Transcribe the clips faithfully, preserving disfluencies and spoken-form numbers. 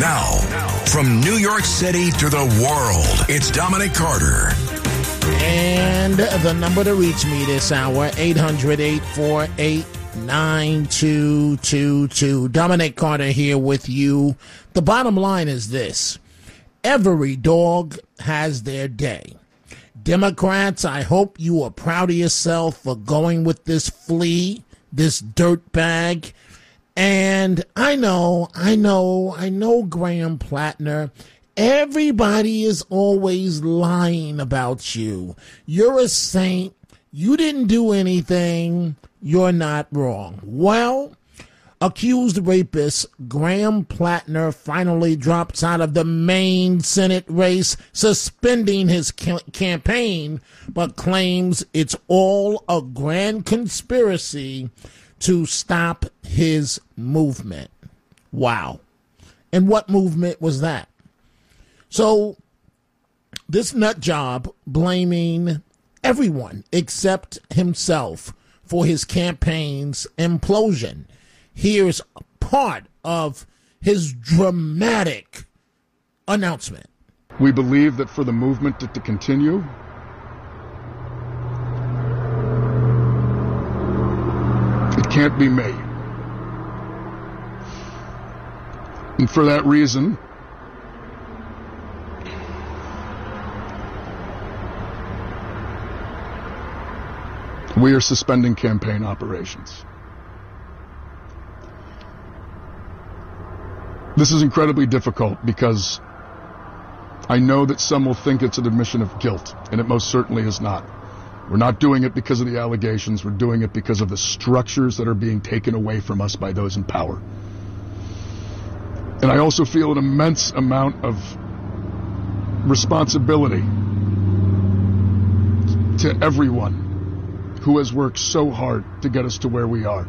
Now, from New York City to the world, it's Dominic Carter. And the number to reach me this hour, eight hundred, eight four eight, nine two two two. Dominic Carter here with you. The bottom line is this. Every dog has their day. Democrats, I hope you are proud of yourself for going with this flea, this dirtbag. And I know, I know, I know, Graham Plattner, everybody is always lying about you. You're a saint. You didn't do anything. You're not wrong. Well, accused rapist Graham Plattner finally drops out of the Maine Senate race, suspending his ca- campaign, but claims it's all a grand conspiracy to stop his movement. Wow. And what movement was that? So this nut job blaming everyone except himself for his campaign's implosion. Here's part of his dramatic announcement. We believe that for the movement to, to continue, it can't be made. And for that reason, we are suspending campaign operations. This is incredibly difficult because I know that some will think it's an admission of guilt, and it most certainly is not. We're not doing it because of the allegations. We're doing it because of the structures that are being taken away from us by those in power. And I also feel an immense amount of responsibility to everyone who has worked so hard to get us to where we are.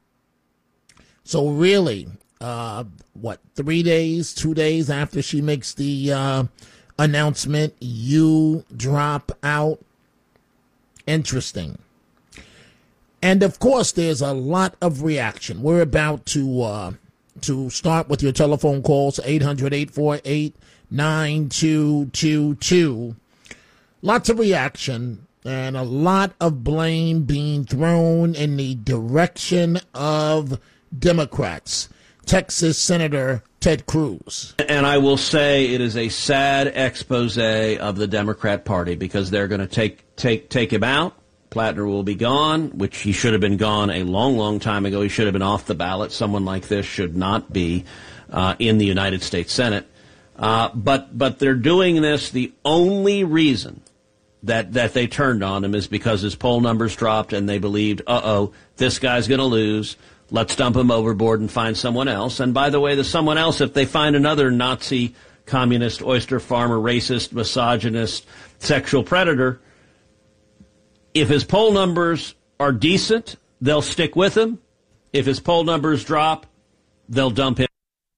So really, uh, what, three days, two days after she makes the uh, announcement, you drop out? Interesting. And of course, there's a lot of reaction. We're about to uh, to start with your telephone calls, eight hundred, eight four eight, nine two two two. Lots of reaction and a lot of blame being thrown in the direction of Democrats. Texas Senator Ted Cruz. And I will say it is a sad expose of the Democrat Party because they're going to take take take him out. Plattner will be gone, which he should have been gone a long, long time ago. He should have been off the ballot. Someone like this should not be uh, in the United States Senate. Uh, but but they're doing this. The only reason that that they turned on him is because his poll numbers dropped and they believed, uh-oh, this guy's going to lose. Let's dump him overboard and find someone else. And by the way, the someone else, if they find another Nazi, communist, oyster farmer, racist, misogynist, sexual predator, if his poll numbers are decent, they'll stick with him. If his poll numbers drop, they'll dump him.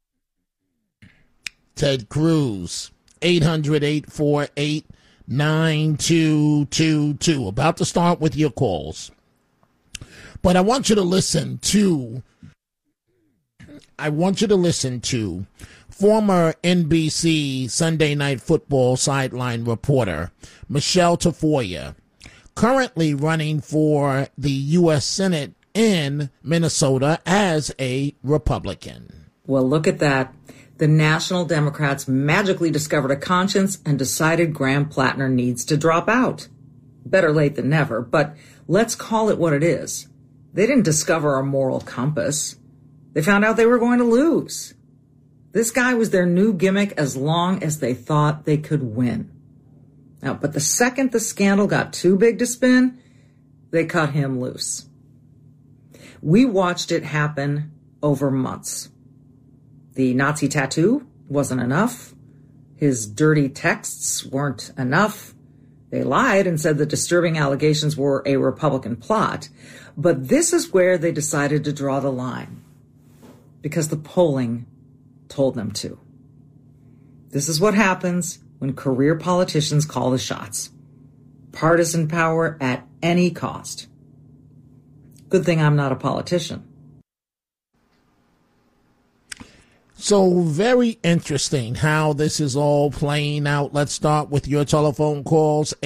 Ted Cruz, eight hundred, eight four eight, nine two two two. About to start with your calls. But I want you to listen to, I want you to listen to former N B C Sunday Night Football sideline reporter Michelle Tafoya, currently running for the U S Senate in Minnesota as a Republican. Well, look at that. The National Democrats magically discovered a conscience and decided Graham Plattner needs to drop out. Better late than never, but let's call it what it is. They didn't discover a moral compass. They found out they were going to lose. This guy was their new gimmick as long as they thought they could win. Now, but the second the scandal got too big to spin, they cut him loose. We watched it happen over months. The Nazi tattoo wasn't enough. His dirty texts weren't enough. They lied and said the disturbing allegations were a Republican plot. But this is where they decided to draw the line, because the polling told them to. This is what happens when career politicians call the shots. Partisan power at any cost. Good thing I'm not a politician. So very interesting how this is all playing out. Let's start with your telephone calls.